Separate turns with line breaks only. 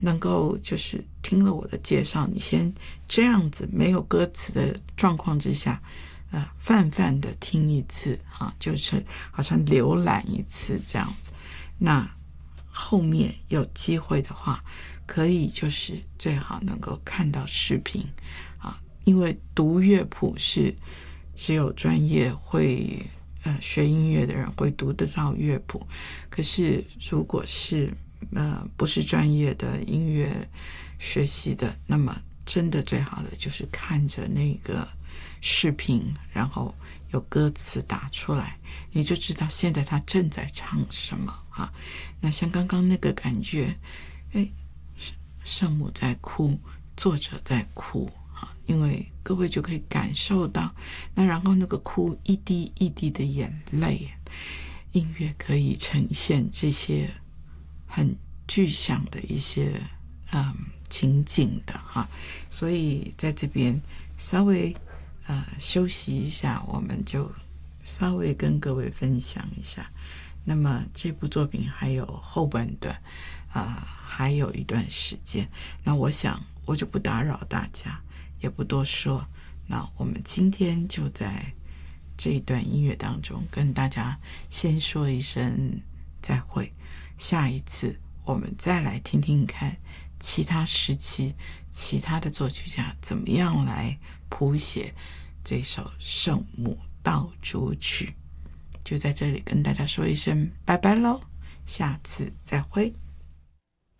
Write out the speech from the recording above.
能够就是听了我的介绍，你先这样子没有歌词的状况之下，泛泛的听一次就是好像浏览一次这样子。那后面有机会的话，可以就是最好能够看到视频因为读乐谱是只有专业会学音乐的人会读得到乐谱，可是如果是不是专业的音乐学习的，那么真的最好的就是看着那个视频，然后有歌词打出来，你就知道现在他正在唱什么那像刚刚那个感觉，圣母在哭，作者在哭因为各位就可以感受到，那然后那个哭一滴一滴的眼泪，音乐可以呈现这些很具象的一些情景的所以在这边稍微休息一下，我们就稍微跟各位分享一下。那么这部作品还有后半段还有一段时间，那我想我就不打扰大家，也不多说，那我们今天就在这一段音乐当中跟大家先说一声再会，下一次我们再来听听看其他时期其他的作曲家怎么样来谱写这首圣母道主曲。就在这里跟大家说一声拜拜咯，下次再会。